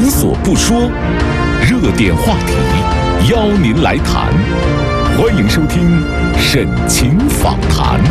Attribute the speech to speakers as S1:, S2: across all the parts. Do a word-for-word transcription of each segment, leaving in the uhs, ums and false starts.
S1: 无所不说，热点话题邀您来谈。欢迎收听沈晴访谈。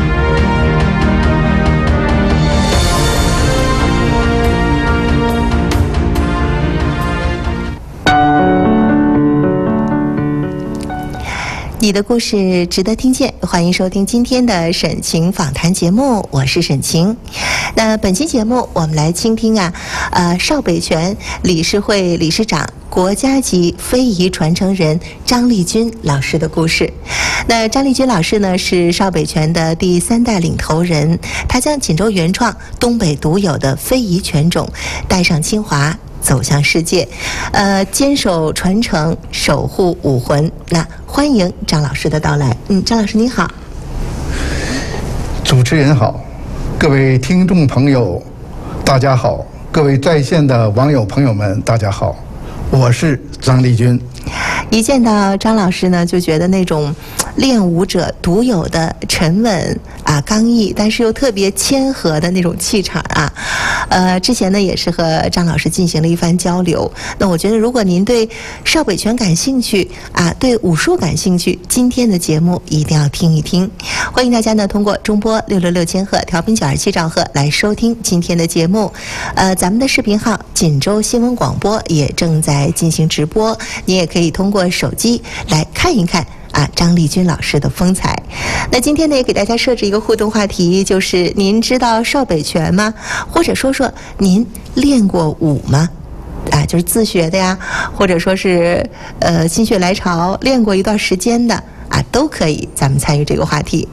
S2: 你的故事值得听见，欢迎收听今天的沈晴访谈节目，我是沈晴。那本期节目我们来倾听啊，呃，邵北泉理事会理事长、国家级非遗传承人张丽君老师的故事。那张丽君老师呢是邵北泉的第三代领头人，他将锦州原创、东北独有的非遗犬种带上清华，走向世界，呃，坚守传承，守护武魂。那欢迎张老师的到来。嗯，张老师您好。
S3: 主持人好，各位听众朋友，大家好，各位在线的网友朋友们，大家好，我是张丽君。
S2: 一见到张老师呢，就觉得那种练武者独有的沉稳啊、刚毅，但是又特别谦和的那种气场啊。呃，之前呢也是和张老师进行了一番交流。那我觉得，如果您对邵北泉感兴趣啊，对武术感兴趣，今天的节目一定要听一听。欢迎大家呢通过中波六六六千赫、调频九二七兆赫来收听今天的节目。呃，咱们的视频号锦州新闻广播也正在进行直播，你也可以通过手机来看一看啊，张丽君老师的风采。那今天呢，也给大家设置一个互动话题，就是您知道邵北泉吗？或者说说您练过武吗？啊，就是自学的呀，或者说是呃心血来潮练过一段时间的啊，都可以，咱们参与这个话题。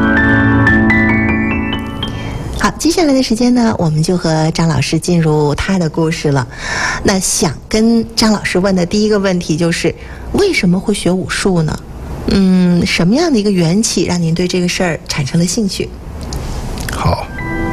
S2: 好，接下来的时间呢，我们就和张老师进入他的故事了。那想跟张老师问的第一个问题就是，为什么会学武术呢？嗯，什么样的一个缘起让您对这个事儿产生了兴趣？
S3: 好，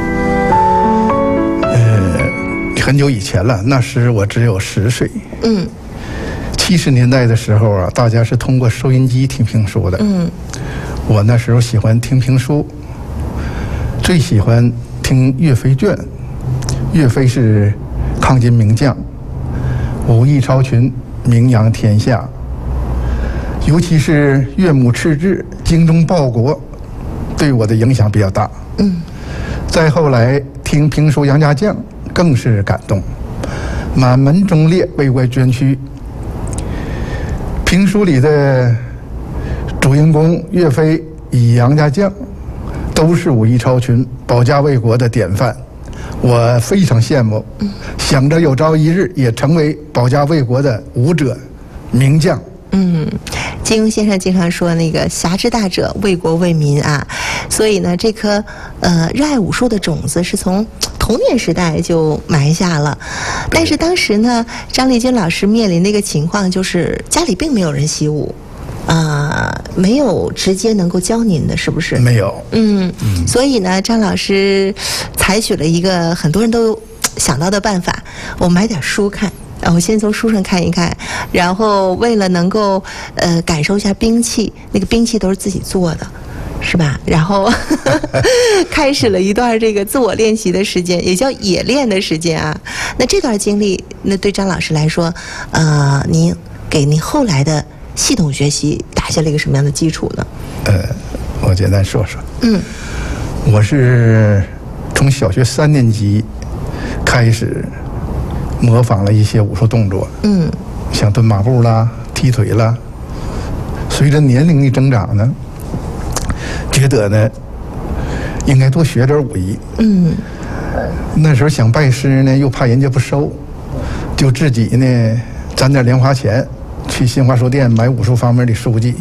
S3: 呃，很久以前了，那时我只有十岁。嗯，七十年代的时候啊，大家是通过收音机听评书的。嗯，我那时候喜欢听评书，最喜欢听岳飞传。岳飞是抗金名将，武艺超群，名扬天下。尤其是岳母赤志、精忠报国，对我的影响比较大。嗯，再后来听评书《杨家将》，更是感动，满门忠烈，为国捐躯。评书里的主人公岳飞与杨家将，都是武艺超群、保家卫国的典范，我非常羡慕，想着有朝一日也成为保家卫国的武者、名将。
S2: 嗯，金庸先生经常说那个侠之大者，为国为民啊，所以呢，这颗呃热爱武术的种子是从童年时代就埋下了。但是当时呢，张丽君老师面临的一个情况就是家里并没有人习武。啊、呃，没有直接能够教您的，是不是？
S3: 没有。嗯
S2: 嗯，所以呢，张老师采取了一个很多人都想到的办法，我买点书看。然后先从书上看一看，然后为了能够呃感受一下兵器，那个兵器都是自己做的，是吧？然后开始了一段这个自我练习的时间，也叫野练的时间啊。那这段经历，那对张老师来说，呃，您给您后来的系统学习打下了一个什么样的基础呢？
S3: 呃，我简单说说。嗯，我是从小学三年级开始模仿了一些武术动作，嗯，像蹲马步啦、踢腿啦。随着年龄的增长呢，觉得呢应该多学点武艺。嗯，那时候想拜师呢，又怕人家不收，就自己呢攒点零花钱，去新华书店买武术方面的书籍。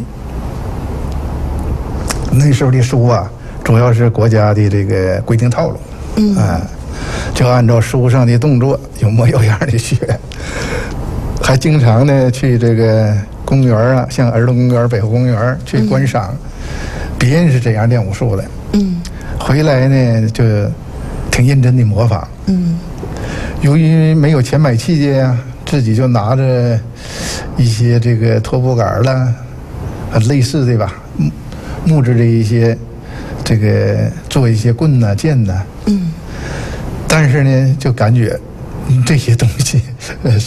S3: 那时候的书啊，主要是国家的这个规定套路，嗯啊。就按照书上的动作有模有样的学，还经常呢去这个公园啊，像儿童公园、北湖公园去观赏，别人是怎样练武术的。嗯，回来呢就挺认真的模仿。嗯，由于没有钱买器械呀，自己就拿着一些这个拖布杆啦，类似的吧，木木质的一些这个做一些棍呐、剑呐。嗯。但是呢，就感觉这些东西，呃，